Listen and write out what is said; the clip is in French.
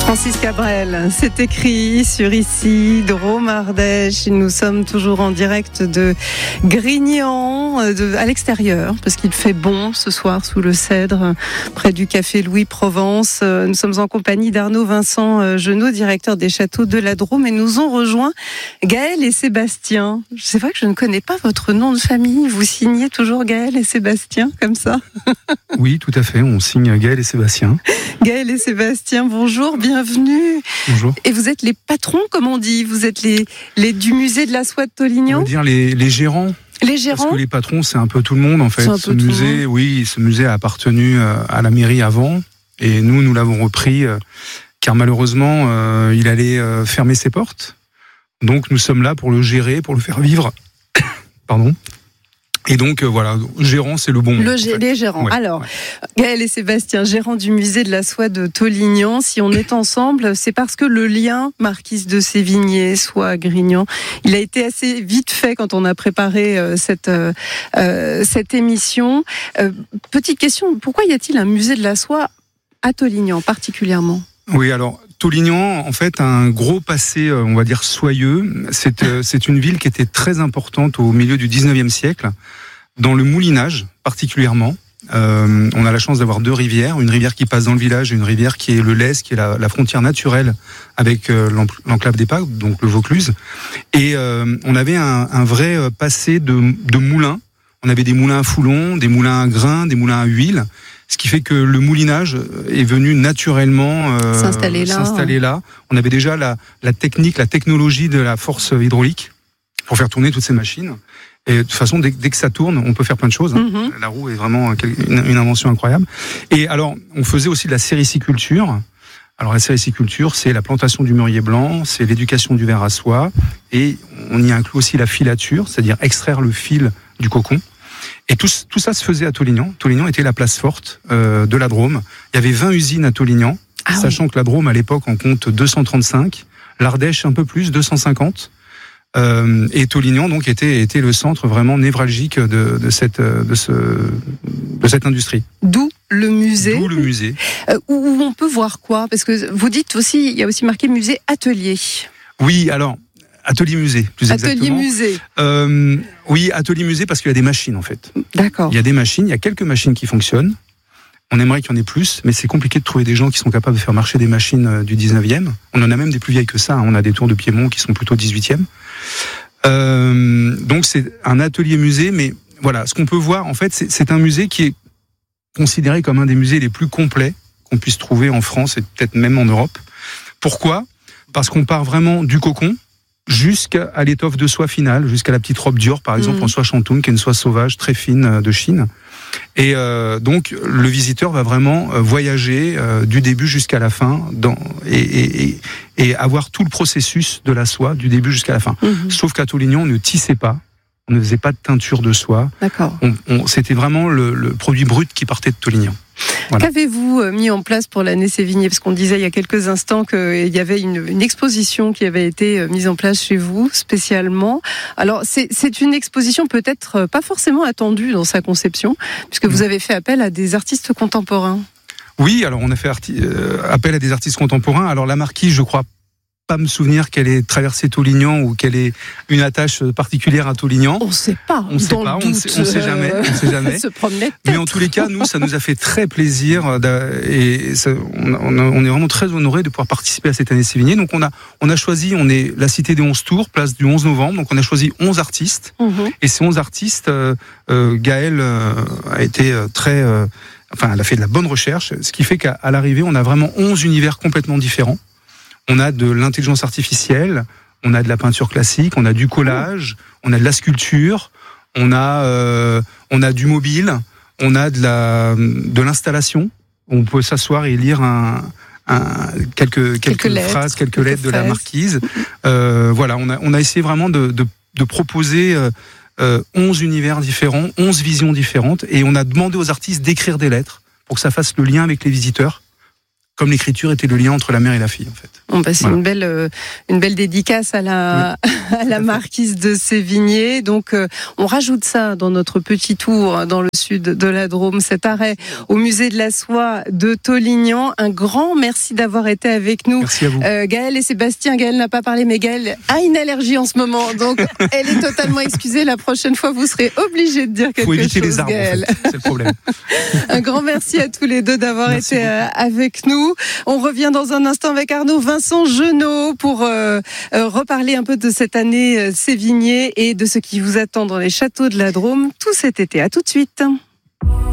Francis Cabrel, c'est écrit sur ici, Drôme Ardèche. Nous sommes toujours en direct de Grignan, à l'extérieur, parce qu'il fait bon ce soir sous le cèdre, près du café Louis Provence. Nous sommes en compagnie d'Arnaud Vincent Genot, directeur des châteaux de la Drôme, et nous ont rejoint Gaël et Sébastien. C'est vrai que je ne connais pas votre nom de famille. Vous signez toujours Gaël et Sébastien, comme ça? Oui, tout à fait. On signe Gaël et Sébastien. Gaël et Sébastien, bonjour, bienvenue. Bonjour. Et vous êtes les patrons, comme on dit. Vous êtes les du musée de la soie de Tollignan. On va dire les gérants. Les gérants. Parce que les patrons, c'est un peu tout le monde, en fait. Ce musée a appartenu à la mairie avant. Et nous l'avons repris, car malheureusement, il allait fermer ses portes. Donc, nous sommes là pour le gérer, pour le faire vivre. Pardon. Et donc, voilà, gérant, c'est le bon mot. Les gérants. Ouais, Alors, ouais. Gaël et Sébastien, gérants du musée de la soie de Tollignan. Si on est ensemble, c'est parce que le lien Marquise de Sévigné, soie Grignan, il a été assez vite fait quand on a préparé cette émission. Petite question, pourquoi y a-t-il un musée de la soie à Tollignan particulièrement ? Oui, alors, Tollignan, en fait, a un gros passé, on va dire, soyeux. C'est une ville qui était très importante au milieu du 19e siècle, dans le moulinage particulièrement. On a la chance d'avoir deux rivières, une rivière qui passe dans le village et une rivière qui est le Lez, qui est la frontière naturelle avec l'enclave d'Épaves, donc le Vaucluse. Et on avait un vrai passé de moulins. On avait des moulins à foulons, des moulins à grains, des moulins à huile. Ce qui fait que le moulinage est venu naturellement s'installer là. On avait déjà la technologie de la force hydraulique pour faire tourner toutes ces machines. Et de toute façon, dès que ça tourne, on peut faire plein de choses. Mm-hmm. La roue est vraiment une invention incroyable. Et alors, on faisait aussi de la sériciculture. Alors, la sériciculture, c'est la plantation du mûrier blanc, c'est l'éducation du ver à soie. Et on y inclut aussi la filature, c'est-à-dire extraire le fil du cocon. Et tout ça se faisait à Tollignan. Tollignan était la place forte de la Drôme. Il y avait 20 usines à Tollignan, sachant que la Drôme, à l'époque, en compte 235. L'Ardèche, un peu plus, 250. Et Tollignan, donc, était le centre vraiment névralgique de cette industrie. D'où le musée. Où on peut voir quoi ? Parce que vous dites aussi, il y a aussi marqué musée atelier. Oui, alors... Atelier-musée, plus exactement. Atelier-musée. Oui, atelier-musée parce qu'il y a des machines, en fait. D'accord. Il y a des machines, il y a quelques machines qui fonctionnent. On aimerait qu'il y en ait plus, mais c'est compliqué de trouver des gens qui sont capables de faire marcher des machines du 19e. On en a même des plus vieilles que ça. On a des tours de Piémont qui sont plutôt 18e. Donc, c'est un atelier-musée, mais voilà, ce qu'on peut voir, en fait, c'est un musée qui est considéré comme un des musées les plus complets qu'on puisse trouver en France et peut-être même en Europe. Pourquoi ? Parce qu'on part vraiment du cocon jusqu'à l'étoffe de soie finale, jusqu'à la petite robe Dior, par exemple, en soie Shantung, qui est une soie sauvage très fine de Chine. Et donc, le visiteur va vraiment voyager du début jusqu'à la fin et avoir tout le processus de la soie du début jusqu'à la fin. Sauf qu'à Tollignan, on ne tissait pas, on ne faisait pas de teinture de soie. D'accord. C'était vraiment le produit brut qui partait de Tollignan. Voilà. Qu'avez-vous mis en place pour l'année Sévigné ? Parce qu'on disait il y a quelques instants qu'il y avait une exposition qui avait été mise en place chez vous, spécialement. Alors, c'est une exposition peut-être pas forcément attendue dans sa conception, puisque vous avez fait appel à des artistes contemporains. Oui, alors on a fait appel à des artistes contemporains. Alors, la marquise, je crois pas me souvenir qu'elle ait traversé Tollignan ou qu'elle ait une attache particulière à Tollignan. On ne sait pas. On ne sait jamais. Se promener. Mais en tous les cas, nous, ça nous a fait très plaisir on est vraiment très honorés de pouvoir participer à cette année Sévigné. Donc on a choisi, on est la Cité des 11 Tours, place du 11 novembre. Donc on a choisi 11 artistes. Et ces 11 artistes, Gaël a été elle a fait de la bonne recherche, ce qui fait qu'à l'arrivée, on a vraiment 11 univers complètement différents. On a de l'intelligence artificielle, on a de la peinture classique, on a du collage, on a de la sculpture, on a du mobile, on a de l'installation. On peut s'asseoir et lire quelques phrases, quelques lettres de la marquise. Voilà, on a essayé vraiment de proposer 11 univers différents, 11 visions différentes, et on a demandé aux artistes d'écrire des lettres pour que ça fasse le lien avec les visiteurs. comme l'écriture était le lien entre la mère et la fille, en fait. Bon, c'est voilà. Une belle dédicace à la marquise de Sévigné. Donc, on rajoute ça dans notre petit tour dans le sud de la Drôme, cet arrêt au musée de la soie de Tollignan. Un grand merci d'avoir été avec nous. Merci à vous. Gaël et Sébastien. Gaël n'a pas parlé, mais Gaël a une allergie en ce moment. Donc, elle est totalement excusée. La prochaine fois, vous serez obligé de dire quelque chose. Faut éviter les arbres, Gaël. en fait. C'est le problème. Un grand merci à tous les deux d'avoir été avec nous. On revient dans un instant avec Arnaud Vincent Genot pour reparler un peu de cette année Sévigné et de ce qui vous attend dans les châteaux de la Drôme tout cet été. À tout de suite.